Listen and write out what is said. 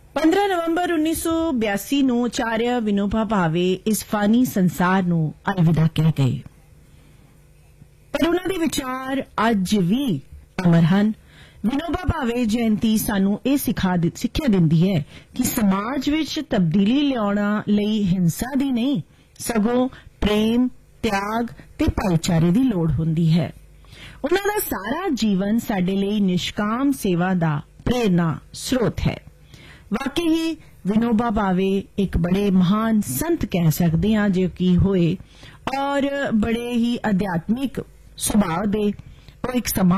15 ਨਵੰਬਰ 1982 ਨੂੰ ਆਚਾਰਿਆ ਵਿਨੋਬਾ ਭਾਵੇ ਇਸ ਫਾਨੀ ਸੰਸਾਰ ਨੂੰ ਅਲਵਿਦਾ ਕਹਿ ਗਏ, ਪਰ ਉਹਨਾਂ ਦੇ ਵਿਚਾਰ ਅੱਜ ਵੀ ਅਮਰ ਹਨ। ਵਿਨੋਬਾ ਭਾਵੇ ਜਯੰਤੀ ਸਾਨੂੰ ਇਹ ਸਿੱਖਿਆ ਦਿੰਦੀ ਹੈ ਕਿ ਸਮਾਜ ਵਿੱਚ ਤਬਦੀਲੀ ਲਿਆਉਣ ਲਈ ਹਿੰਸਾ ਦੀ ਨਹੀਂ, ਸਗੋਂ ਪ੍ਰੇਮ, ਤਿਆਗ ਤੇ ਭਾਈਚਾਰੇ ਦੀ ਲੋੜ ਹੁੰਦੀ ਹੈ। ਉਹਨਾਂ ਦਾ ਸਾਰਾ ਜੀਵਨ ਸਾਡੇ ਲਈ ਨਿਸ਼ਕਾਮ ਸੇਵਾ ਦਾ ਪ੍ਰੇਰਨਾ ਸਰੋਤ ਹੈ। ਵਾਕਈ ਹੀ ਵਿਨੋਬਾ ਭਾਵੇ ਇੱਕ ਬੜੇ ਮਹਾਨ ਸੰਤ ਕਹਿ ਸਕਦੇ ਹਾਂ ਜੋ ਕਿ ਹੋਏ, ਔਰ ਬੜੇ ਹੀ ਅਧਿਆਤਮਿਕ ਸੁਭਾਅ ਦੇ। ਉਹ ਇੱਕ